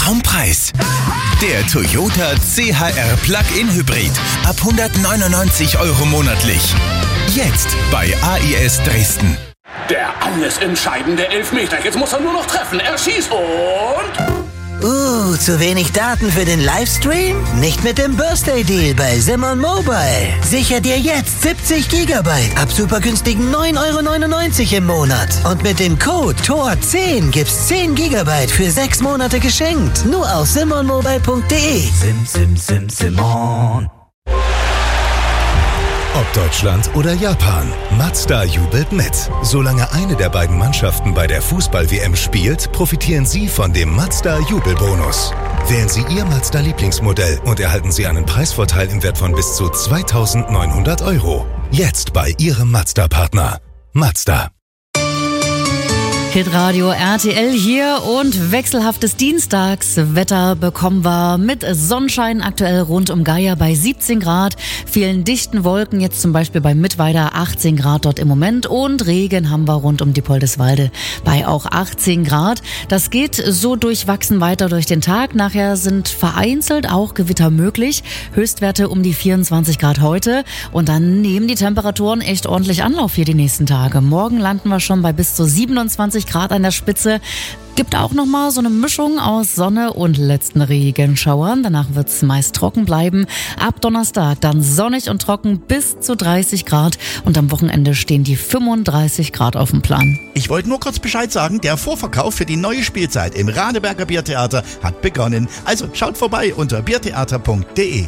Traumpreis. Der Toyota CHR Plug-in Hybrid ab 199 € monatlich. Jetzt bei AIS Dresden. Der alles entscheidende Elfmeter. Jetzt muss er nur noch treffen. Er schießt und... zu wenig Daten für den Livestream? Nicht mit dem Birthday Deal bei Simon Mobile. Sicher dir jetzt 70 GB ab super günstigen 9,99 € im Monat. Und mit dem Code TOR10 gibt's 10 GB für 6 Monate geschenkt. Nur auf simonmobile.de. Simon. Ob Deutschland oder Japan, Mazda jubelt mit. Solange eine der beiden Mannschaften bei der Fußball-WM spielt, profitieren Sie von dem Mazda-Jubelbonus. Wählen Sie Ihr Mazda-Lieblingsmodell und erhalten Sie einen Preisvorteil im Wert von bis zu 2.900 €. Jetzt bei Ihrem Mazda-Partner. Mazda. Hitradio RTL hier und wechselhaftes Dienstagswetter bekommen wir mit Sonnenschein aktuell rund um Geier bei 17 Grad, vielen dichten Wolken, jetzt zum Beispiel bei Mittweida 18 Grad dort im Moment und Regen haben wir rund um Diepoldeswalde bei auch 18 Grad. Das geht so durchwachsen weiter durch den Tag. Nachher sind vereinzelt auch Gewitter möglich. Höchstwerte um die 24 Grad heute und dann nehmen die Temperaturen echt ordentlich Anlauf hier die nächsten Tage. Morgen landen wir schon bei bis zu 27 Grad an der Spitze. Gibt auch nochmal so eine Mischung aus Sonne und letzten Regenschauern. Danach wird es meist trocken bleiben. Ab Donnerstag dann sonnig und trocken bis zu 30 Grad. Und am Wochenende stehen die 35 Grad auf dem Plan. Ich wollte nur kurz Bescheid sagen, der Vorverkauf für die neue Spielzeit im Radeberger Biertheater hat begonnen. Also schaut vorbei unter biertheater.de.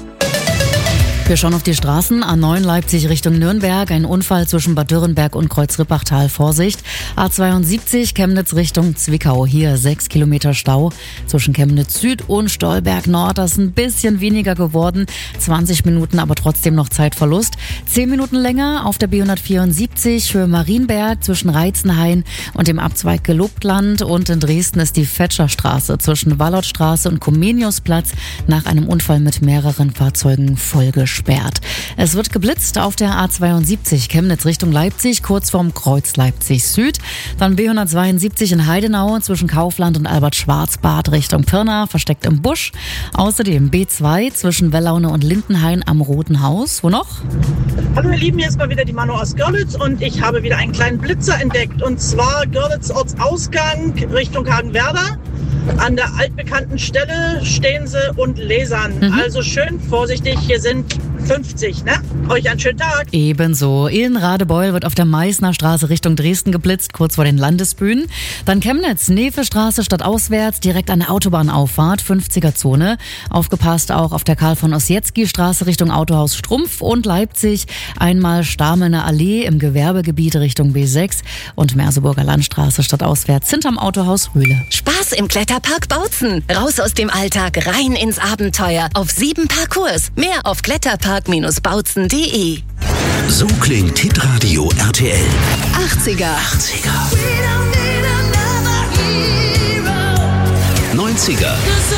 Wir schauen auf die Straßen. A9 Leipzig Richtung Nürnberg. Ein Unfall zwischen Bad Dürrenberg und Kreuzrippachtal. Vorsicht. A72 Chemnitz Richtung Zwickau. Hier 6 Kilometer Stau zwischen Chemnitz Süd und Stolberg Nord. Das ist ein bisschen weniger geworden. 20 Minuten, aber trotzdem noch Zeitverlust. 10 Minuten länger auf der B174 für Marienberg zwischen Reitzenhain und dem Abzweig Gelobtland. Und in Dresden ist die Fetscherstraße zwischen Wallotstraße und Comeniusplatz nach einem Unfall mit mehreren Fahrzeugen vollgesperrt. Es wird geblitzt auf der A72 Chemnitz Richtung Leipzig, kurz vorm Kreuz Leipzig Süd. Dann B172 in Heidenau zwischen Kaufland und Albert-Schwarzbad Richtung Pirna, versteckt im Busch. Außerdem B2 zwischen Wellaune und Lindenhain am Roten Haus. Wo noch? Hallo ihr Lieben, hier ist mal wieder die Manu aus Görlitz und ich habe wieder einen kleinen Blitzer entdeckt. Und zwar Görlitz Ortsausgang Richtung Hagenwerder. An der altbekannten Stelle stehen sie und lasern. Also schön vorsichtig, hier sind 50, ne? Euch einen schönen Tag. Ebenso. In Radebeul wird auf der Meißner Straße Richtung Dresden geblitzt, kurz vor den Landesbühnen. Dann Chemnitz, Nevestraße stadtauswärts, direkt an der Autobahnauffahrt, 50er-Zone. Aufgepasst auch auf der Karl von Ossietzky Straße Richtung Autohaus Strumpf und Leipzig. Einmal Stamelner Allee im Gewerbegebiet Richtung B6 und Merseburger Landstraße stadtauswärts hinterm Autohaus Rühle. Spaß im Kletterpark Bautzen. Raus aus dem Alltag, rein ins Abenteuer. Auf 7 Parcours. Mehr auf kletterpark-bautzen.de. So klingt Hitradio RTL. 80er. 90er.